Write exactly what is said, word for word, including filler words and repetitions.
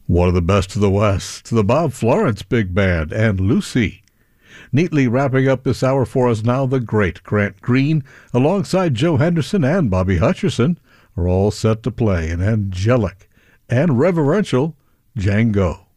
One of the best of the West, the Bob Florence Big Band and Lucy. Neatly wrapping up this hour for us now, the great Grant Green, alongside Joe Henderson and Bobby Hutcherson, are all set to play an angelic and reverential Django.